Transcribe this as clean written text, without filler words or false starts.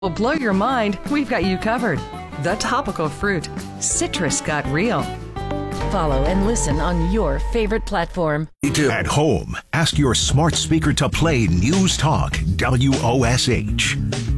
will blow your mind, we've got you covered. The Topical Fruit. Citrus got real. Follow and listen on your favorite platform. At home, ask your smart speaker to play News Talk WOSH.